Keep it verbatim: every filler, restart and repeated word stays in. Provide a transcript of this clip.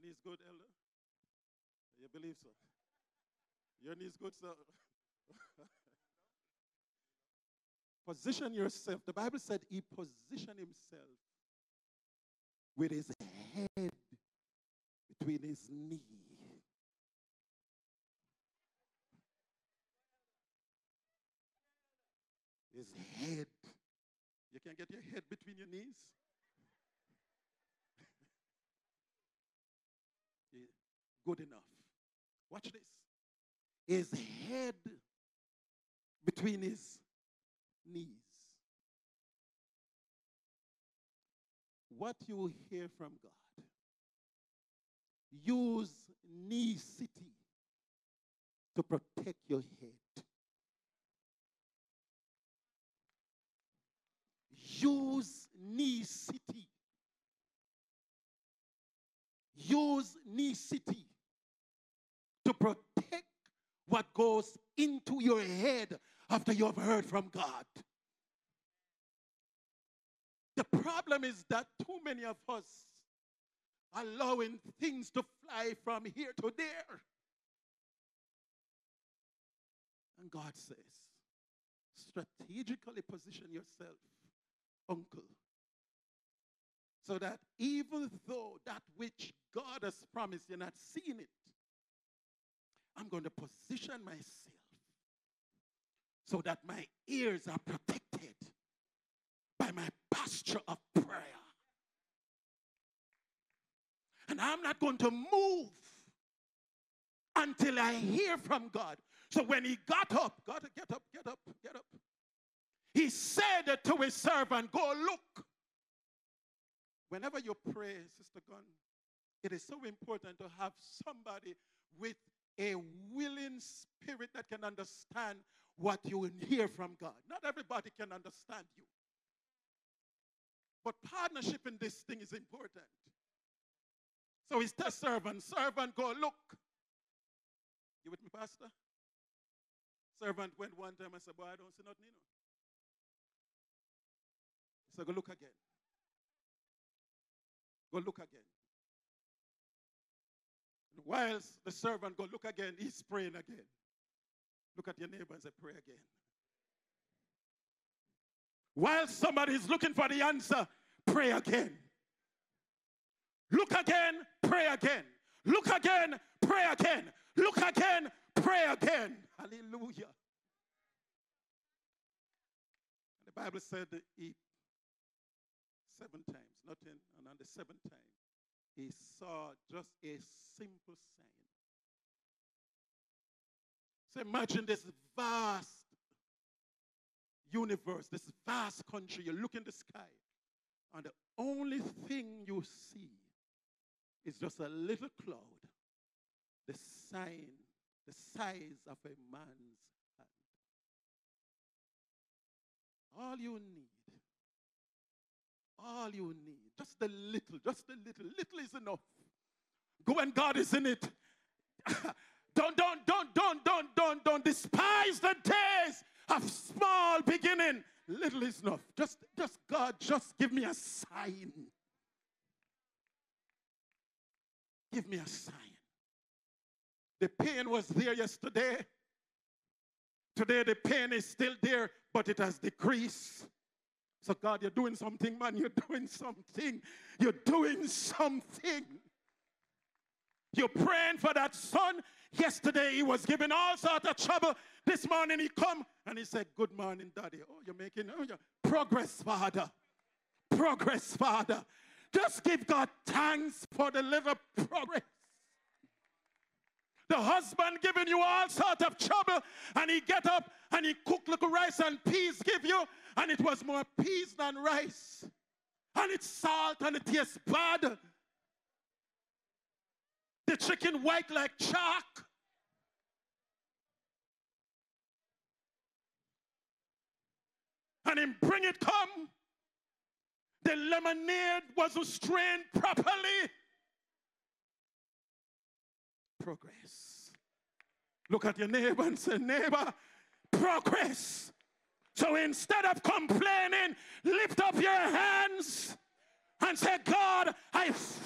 knees good, elder? You believe so? Your knees good, sir? Position yourself. The Bible said he positioned himself with his head between his knee. His head. You can't get your head between your knees? Yeah, good enough. Watch this. His head between his knees. What you hear from God, use necessity to protect your head. Use necessity. Use necessity to protect what goes into your head after you have heard from God. The problem is that too many of us are allowing things to fly from here to there. And God says, strategically position yourself, uncle, so that even though that which God has promised, you're not seeing it, I'm going to position myself so that my ears are protected by my posture of prayer. And I'm not going to move until I hear from God. So when he got up, God, get up, get up, get up. He said to his servant, go look. Whenever you pray, Sister Gunn, it is so important to have somebody with a willing spirit that can understand what you will hear from God. Not everybody can understand you. But partnership in this thing is important. So he's the servant. Servant, go look. You with me, Pastor? Servant went one time and said, boy, I don't see nothing, you know. He said, go look again. Go look again. And whilst the servant go look again, he's praying again. Look at your neighbor and say, pray again. While somebody is looking for the answer, pray again. Look again, pray again. Look again, pray again. Look again, pray again. Hallelujah. And the Bible said he seven times, not ten, and on the seventh time, he saw just a simple sign. So imagine this vast universe, this vast country. You look in the sky, and the only thing you see is just a little cloud, the sign, the size of a man's hand. All you need, all you need, just a little, just a little, little is enough. Go and God is in it. Don't, don't, don't, don't, don't, don't, don't despise the days of small beginning. Little is enough. Just, just God, just give me a sign. Give me a sign. The pain was there yesterday. Today the pain is still there, but it has decreased. So God, you're doing something, man. You're doing something. You're doing something. You're praying for that son. Yesterday he was giving all sorts of trouble. This morning he come and he said, good morning, Daddy. Oh, you're making oh, you're, progress, Father. Progress, Father. Just give God thanks for the little progress. The husband giving you all sorts of trouble, and he get up and he cook little rice and peas give you, and it was more peas than rice. And it's salt and it tastes bad. The chicken white like chalk. And him bring it come. The lemonade wasn't strained properly. Progress. Look at your neighbor and say, neighbor, progress. So instead of complaining, lift up your hands and say, God, I